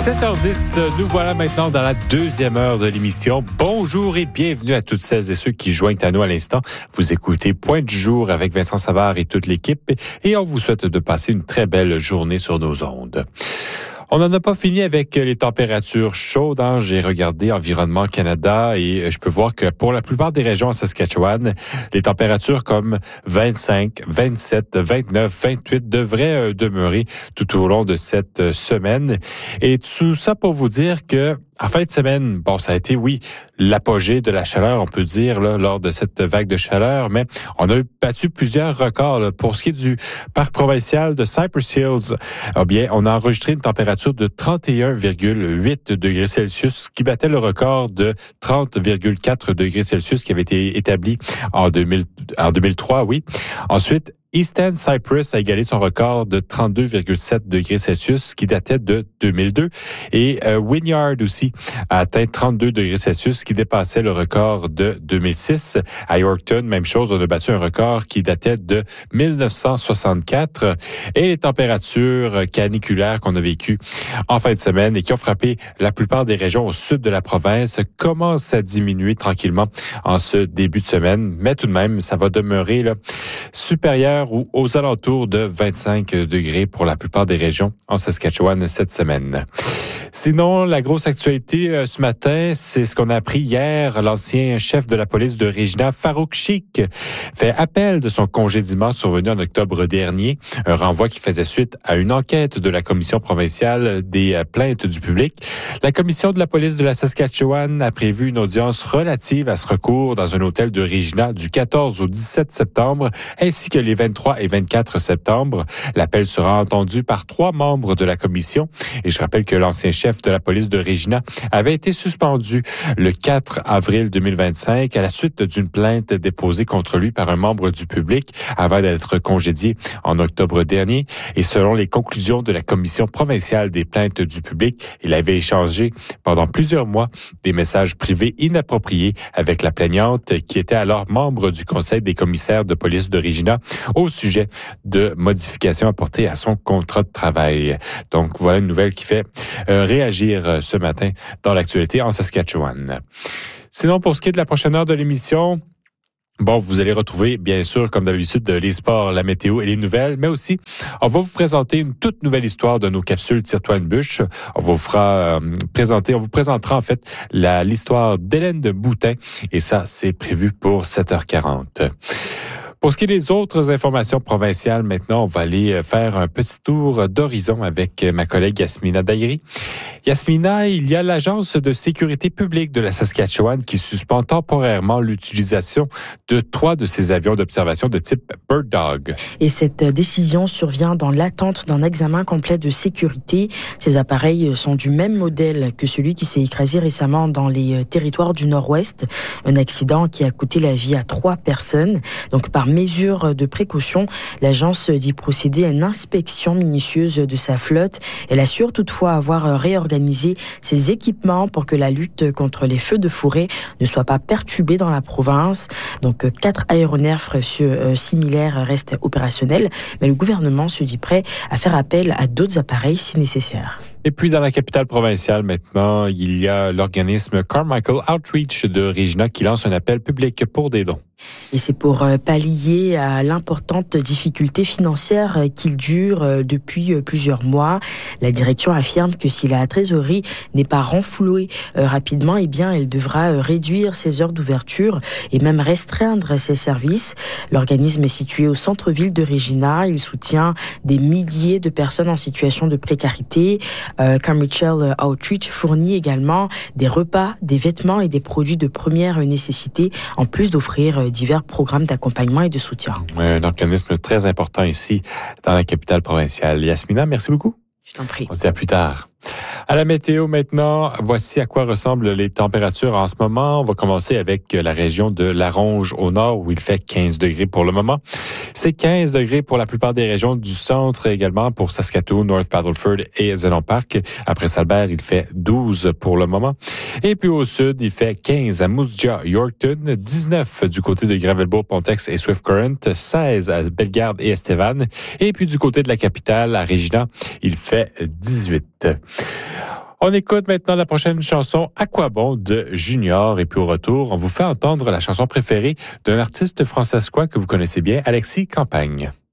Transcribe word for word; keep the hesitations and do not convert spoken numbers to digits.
sept heures dix, nous voilà maintenant dans la deuxième heure de l'émission. Bonjour et bienvenue à toutes celles et ceux qui joignent à nous à l'instant. Vous écoutez Point du jour avec Vincent Savard et toute l'équipe et on vous souhaite de passer une très belle journée sur nos ondes. On n'en a pas fini avec les températures chaudes. Hein. J'ai regardé Environnement Canada et je peux voir que pour la plupart des régions en Saskatchewan, les températures comme vingt-cinq, vingt-sept, vingt-neuf, vingt-huit devraient demeurer tout au long de cette semaine. Et tout ça pour vous dire que en fin de semaine, bon, ça a été, oui, l'apogée de la chaleur, on peut dire, là, lors de cette vague de chaleur, mais on a battu plusieurs records. Là. Pour ce qui est du parc provincial de Cypress Hills, eh bien, on a enregistré une température de trente et un virgule huit degrés Celsius, qui battait le record de trente virgule quatre degrés Celsius qui avait été établi en deux mille, en deux mille trois, oui. Ensuite, East End Cypress a égalé son record de trente-deux virgule sept degrés Celsius qui datait de deux mille deux. Et euh, Wynyard aussi a atteint trente-deux degrés Celsius qui dépassait le record de deux mille six. À Yorkton, même chose, on a battu un record qui datait de mille neuf cent soixante-quatre. Et les températures caniculaires qu'on a vécues en fin de semaine et qui ont frappé la plupart des régions au sud de la province commencent à diminuer tranquillement en ce début de semaine. Mais tout de même, ça va demeurer là, supérieur ou aux alentours de vingt-cinq degrés pour la plupart des régions en Saskatchewan cette semaine. Sinon, la grosse actualité euh, ce matin, c'est ce qu'on a appris hier. L'ancien chef de la police de Regina, Farouk Chic, fait appel de son congédiement survenu en octobre dernier. Un renvoi qui faisait suite à une enquête de la Commission provinciale des plaintes du public. La Commission de la police de la Saskatchewan a prévu une audience relative à ce recours dans un hôtel de Regina du quatorze au dix-sept septembre, ainsi que les vingt-trois et vingt-quatre septembre. L'appel sera entendu par trois membres de la commission. Et je rappelle que l'ancien chef chef de la police de Regina avait été suspendu le quatre avril deux mille vingt-cinq à la suite d'une plainte déposée contre lui par un membre du public avant d'être congédié en octobre dernier. Et selon les conclusions de la Commission provinciale des plaintes du public, il avait échangé pendant plusieurs mois des messages privés inappropriés avec la plaignante qui était alors membre du Conseil des commissaires de police de Regina au sujet de modifications apportées à son contrat de travail. Donc voilà une nouvelle qui fait euh, réagir ce matin dans l'actualité en Saskatchewan. Sinon, pour ce qui est de la prochaine heure de l'émission, bon, vous allez retrouver, bien sûr, comme d'habitude, les sports, la météo et les nouvelles, mais aussi, on va vous présenter une toute nouvelle histoire de nos capsules Tire-toi une bûche. On vous fera euh, présenter, on vous présentera en fait la, l'histoire d'Hélène de Boutin, et ça, c'est prévu pour sept heures quarante. Pour ce qui est des autres informations provinciales, maintenant, on va aller faire un petit tour d'horizon avec ma collègue Yasmina Daïri. Yasmina, il y a l'Agence de sécurité publique de la Saskatchewan qui suspend temporairement l'utilisation de trois de ses avions d'observation de type Bird Dog. Et cette décision survient dans l'attente d'un examen complet de sécurité. Ces appareils sont du même modèle que celui qui s'est écrasé récemment dans les territoires du Nord-Ouest. Un accident qui a coûté la vie à trois personnes. Donc, par mesure de précaution, l'agence dit procéder à une inspection minutieuse de sa flotte. Elle assure toutefois avoir réorganisé ses équipements pour que la lutte contre les feux de forêt ne soit pas perturbée dans la province. Donc, quatre aéronefs similaires restent opérationnels, mais le gouvernement se dit prêt à faire appel à d'autres appareils si nécessaire. Et puis, dans la capitale provinciale, maintenant, il y a l'organisme Carmichael Outreach de Regina qui lance un appel public pour des dons. Et c'est pour pallier à l'importante difficulté financière qu'il dure depuis plusieurs mois. La direction affirme que si la trésorerie n'est pas renflouée rapidement, eh bien, elle devra réduire ses heures d'ouverture et même restreindre ses services. L'organisme est situé au centre-ville de Regina. Il soutient des milliers de personnes en situation de précarité. Euh, Carmichael Outreach fournit également des repas, des vêtements et des produits de première nécessité, en plus d'offrir divers programmes d'accompagnement et de soutien. Un organisme très important ici, dans la capitale provinciale. Yasmina, merci beaucoup. Je t'en prie. On se dit à plus tard. À la météo maintenant, voici à quoi ressemblent les températures en ce moment. On va commencer avec la région de La Ronge au nord où il fait quinze degrés pour le moment. C'est quinze degrés pour la plupart des régions du centre également pour Saskatoon, North Battleford et Zénon Park. Après Salbert, il fait douze pour le moment. Et puis au sud, il fait quinze à Moose Jaw, Yorkton, dix-neuf du côté de Gravelbourg, Pontex et Swift Current, seize à Bellegarde et Estevan. Et puis du côté de la capitale, à Regina, il fait dix-huit. On écoute maintenant la prochaine chanson À quoi bon de Junior. Et puis au retour, on vous fait entendre la chanson préférée d'un artiste françaiscois que vous connaissez bien, Alexis Campagne.